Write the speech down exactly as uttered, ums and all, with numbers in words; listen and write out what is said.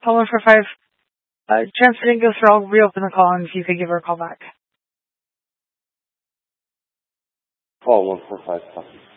Call one four five. Uh, transfer didn't go through. I'll reopen the call and if you could give her a call back. Call one four five.